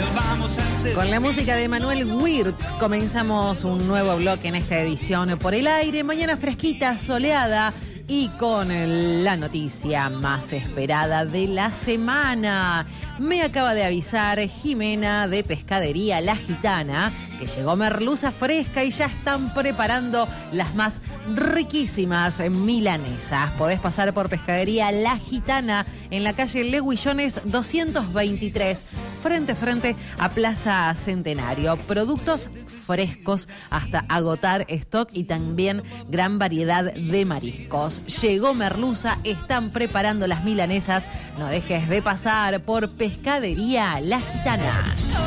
Con la música de Manuel Wirtz comenzamos un nuevo bloque en esta edición Por el Aire. Mañana fresquita, soleada y con la noticia más esperada de la semana. Me acaba de avisar Jimena de Pescadería La Gitana que llegó merluza fresca y ya están preparando las más riquísimas milanesas. Podés pasar por Pescadería La Gitana en la calle Leguillones 223, frente a Plaza Centenario. Productos frescos hasta agotar stock y también gran variedad de mariscos. Llegó merluza, están preparando las milanesas. No dejes de pasar por Pescadería La Gitana.